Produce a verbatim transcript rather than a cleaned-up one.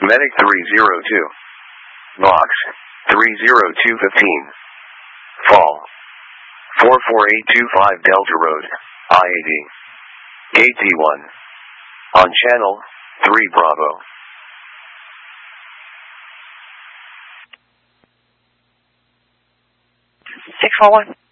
Medic three zero two. Vox three zero two fifteen. Fall four four eight two five Delta Road, I eighty. Gate D one. On channel three Bravo. six four one.